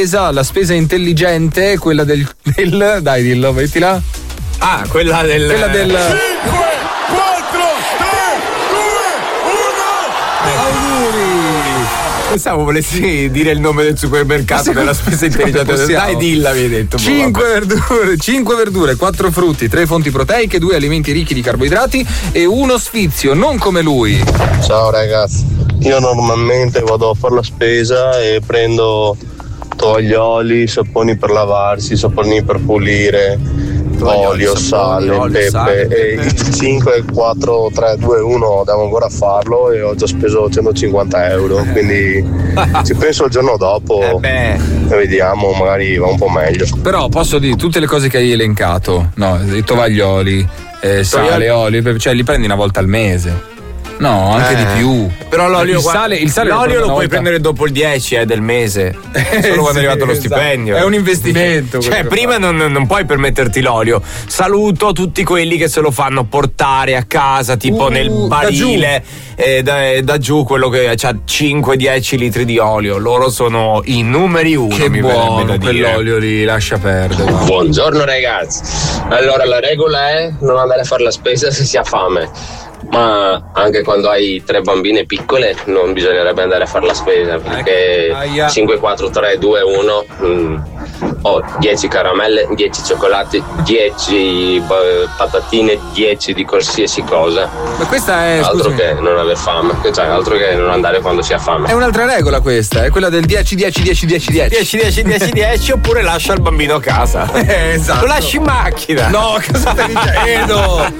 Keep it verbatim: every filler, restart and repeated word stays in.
La spesa intelligente, quella del, del dai dillo, mettila. Ah, quella del quella del cinque, quattro, tre, due, uno auguri. Pensavo volessi dire il nome del supermercato della spesa intelligente. Dai dilla, avevi detto. cinque verdure, cinque verdure, quattro frutti, tre fonti proteiche, due alimenti ricchi di carboidrati e uno sfizio, non come lui. Ciao ragazzi, io normalmente vado a fare la spesa e prendo tovaglioli, saponi per lavarsi, saponi per pulire, tovaglioli, olio, saponi, sale, olio, pepe, sale, e pepe. Il cinque, quattro, tre, due, uno devo ancora farlo e ho già speso centocinquanta euro, quindi ci penso il giorno dopo eh e vediamo, magari va un po' meglio. Però posso dire, tutte le cose che hai elencato, no, i tovaglioli, eh, sale, olio, pepe, cioè li prendi una volta al mese. No, anche eh, di più. Però l'olio, il sale, il sale l'olio lo, lo puoi volta. prendere dopo il dieci eh, del mese, solo quando sì, è arrivato lo esatto. stipendio. È un investimento. Cioè, prima non, non puoi permetterti l'olio. Saluto tutti quelli che se lo fanno portare a casa, tipo uh, nel barile da giù, eh, da, da giù quello che ha cinque dieci litri di olio. Loro sono i numeri uno. Che mi buono da quell'olio lì, lascia perdere. Wow. Buongiorno ragazzi. Allora la regola è non andare a fare la spesa se si ha fame. Ma anche quando hai tre bambine piccole non bisognerebbe andare a fare la spesa, perché Aia. cinque, quattro, tre, due, uno mm, ho dieci caramelle, dieci cioccolati, dieci b- patatine, dieci di qualsiasi cosa. Ma questa è altro scusami. che non aver fame, cioè altro che non andare quando si ha fame. È un'altra regola questa, è quella del dieci dieci dieci dieci dieci dieci dieci dieci dieci oppure lascia il bambino a casa. Eh, esatto. Lo lasci in macchina. No, cosa stai dicendo?